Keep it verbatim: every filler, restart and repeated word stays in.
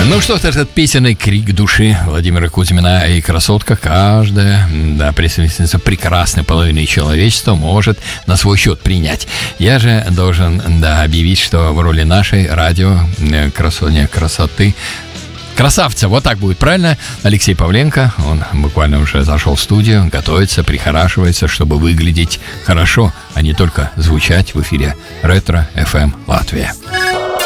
Ну что ж, этот песенный крик души Владимира Кузьмина и красотка, каждая, да, представительница прекрасной половины человечества может на свой счет принять. Я же должен, да, объявить, что в роли нашей радио красоня красоты красавца, вот так будет правильно, Алексей Павленко. Он буквально уже зашел в студию, готовится, прихорашивается, чтобы выглядеть хорошо, а не только звучать в эфире Ретро эф эм Латвия.